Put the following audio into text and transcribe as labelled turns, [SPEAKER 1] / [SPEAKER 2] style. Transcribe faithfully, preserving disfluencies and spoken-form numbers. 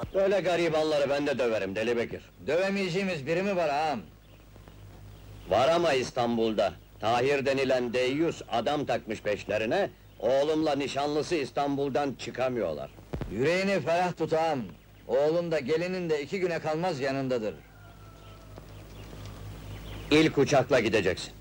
[SPEAKER 1] Böyle garibanları ben de döverim Deli Bekir.
[SPEAKER 2] Dövemeyeceğimiz biri mi var ağam?
[SPEAKER 1] Var ama İstanbul'da. Tahir denilen deyyus adam takmış peşlerine, oğlumla nişanlısı İstanbul'dan çıkamıyorlar.
[SPEAKER 2] Yüreğini ferah tut ağam. Oğlun da gelinin de iki güne kalmaz yanındadır.
[SPEAKER 1] İlk uçakla gideceksin.